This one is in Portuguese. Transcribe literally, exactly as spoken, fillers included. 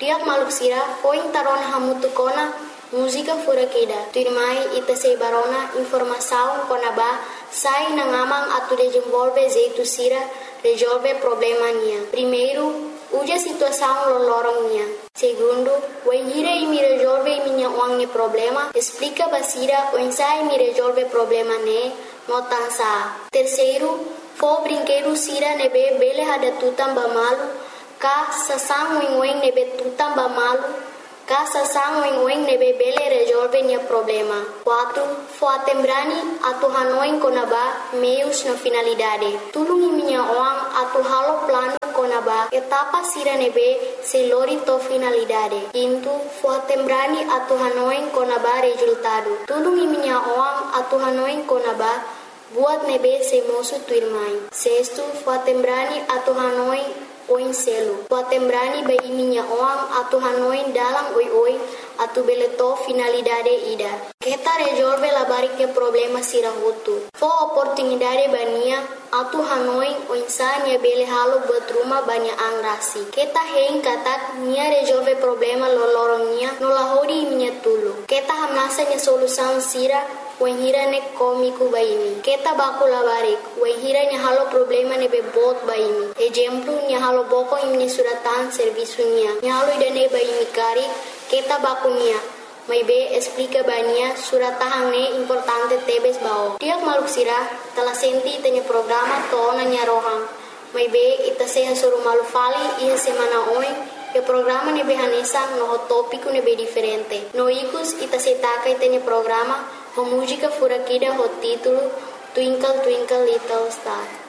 Tiak maluk sira foi tarona hamutukona música furakida. Tuirmai ita sei barona informação konaba sai na ngamang atu desenvolve jeito sira resolve problema nia. Primeiro, uja situação lolorong nia. Segundo, o hira e me resolve minha uang problema, explica basira o ensai me resolve problema ne, motansa. Terceiro, fo brinquedo sira nebe bele hada tutam bamalu, ka sasang wing wing nebe tutam bamalu, ka sasang wing wing nebe bele resolve nia problema. Quatro, fo atembrani atu hanoin konaba meios na finalidade. Tulungi minha uang atu halo plano konaba etapa sira nebe se lori to finalidade. Quinto, fo atembrani atu hanoin konaba resultado. Tulungi minha uang atu hanoin konaba buat nebe se mosu tuirmai. Sexto, fo atembrani atu hanoin oin selo. Fo atembrani bai minha uang atu hanoin dalam oi oi atu beleto finalidade ida. Kita resolve la barike problema sira hutu. Fo oportunidade bania atu hanoin oinsanya bele halo buat rumah banyak angrasi. Kita hein katak nia resolve problema lolorong nia nola hodi minha tulu. Kita hamnasa nia solução sira Wahira ne komiku baimi. Kita baku labarik. Wahira ne halo problema ne bebot baimi. Exemplo ne halo boko imni suratan servisu nia. Ne halo idane baimi kari. Kita baku nia. Mai be explica bania suratahang ne importante tebes bao. Tiak maluk sira telah senti tanya programa tona nya rohang. Mai be ita seha suru malu fali iha semana oin. E programa ne be hanesa no tópico ne be diferente. No ikus ita setaka itanya programa. A música furakida o título Twinkle Twinkle Little Star.